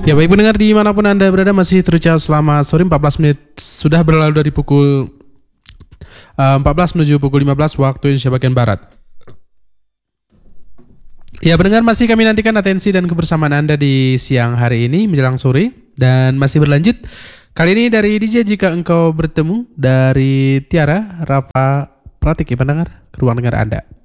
Ya baik pendengar dimanapun Anda berada, masih terucap selamat sore. 14 menit sudah berlalu dari pukul 14 menuju pukul 15 waktu Indonesia bagian Barat. Ya pendengar, masih kami nantikan atensi dan kebersamaan Anda di siang hari ini menjelang sore. Dan masih berlanjut kali ini dari DJ Jika Engkau Bertemu, dari Tiara Rafa Pratik ya pendengar, ke ruang dengar Anda.